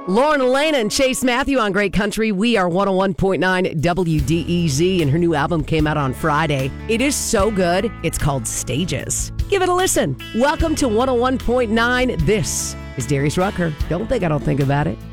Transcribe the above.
Lauren Elena and Chase Matthew on Great Country. We are 101.9 WDEZ, and her new album came out on Friday. It is so good. It's called Stages. Give it a listen. Welcome to 101.9. This is Darius Rucker. Don't think I don't think about it.